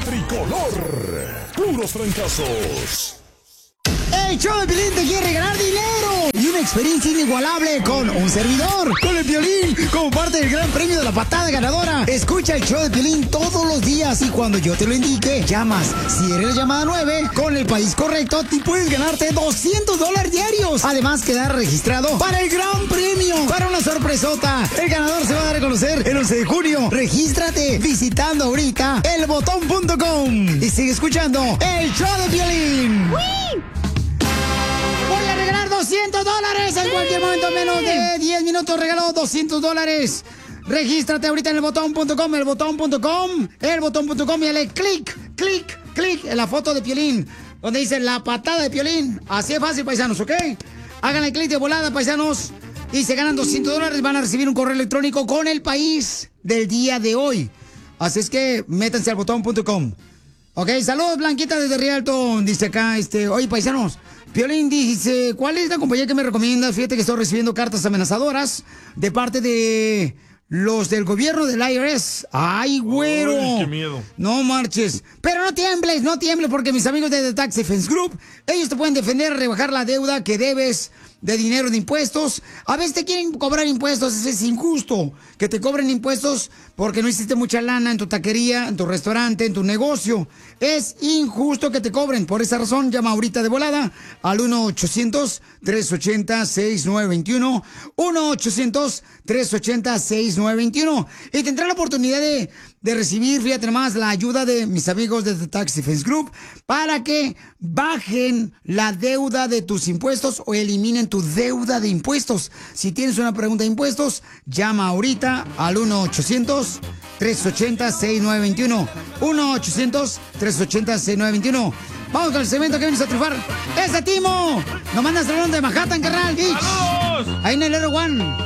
tricolor. Puros fracasos. El show de Piolín te quiere ganar dinero y una experiencia inigualable con un servidor, con el Piolín, como parte del gran premio de la patada ganadora. Escucha el show de Piolín todos los días y cuando yo te lo indique, llamas. Si eres la llamada 9, con el país correcto, te puedes ganarte $200 diarios. Además, quedar registrado para el gran premio, para una sorpresota. El ganador se va a dar a conocer el 11 de junio. Regístrate visitando ahorita elbotón.com y sigue escuchando el show de Piolín. ¡Wii! Voy a regalar $200 en cualquier momento, menos de 10 minutos regalo $200. Regístrate ahorita en elbotón.com, elbotón.com y dale clic en la foto de Piolín, donde dice la patada de Piolín. Así es fácil, paisanos, ¿ok? Háganle clic de volada, paisanos, y se ganan $200. Van a recibir un correo electrónico con el país del día de hoy. Así es que métanse al botón.com. Ok, saludos, Blanquita desde Rialto. Dice acá, oye, paisanos, Piolín dice, ¿cuál es la compañía que me recomiendas? Fíjate que estoy recibiendo cartas amenazadoras de parte de los del gobierno del IRS. ¡Ay, güero! Ay, qué miedo. No marches. Pero no tiembles, porque mis amigos de The Tax Defense Group, ellos te pueden defender, rebajar la deuda que debes de dinero de impuestos. A veces te quieren cobrar impuestos, es injusto que te cobren impuestos porque no hiciste mucha lana en tu taquería, en tu restaurante, en tu negocio. Es injusto que te cobren. Por esa razón, llama ahorita de volada al 1-800-380-6921. 1-800-380-6921. Y tendrás la oportunidad de recibir, fíjate nomás, la ayuda de mis amigos de The Tax Defense Group para que bajen la deuda de tus impuestos o eliminen tu deuda de impuestos. Si tienes una pregunta de impuestos, llama ahorita al 1-800-380-6921. 1-800-380-6921. Vamos con el segmento que vienes a triunfar. ¡Ese Timo! Nos mandas el de Manhattan, carnal, bitch. ¡Vamos! Ahí en el Aero One.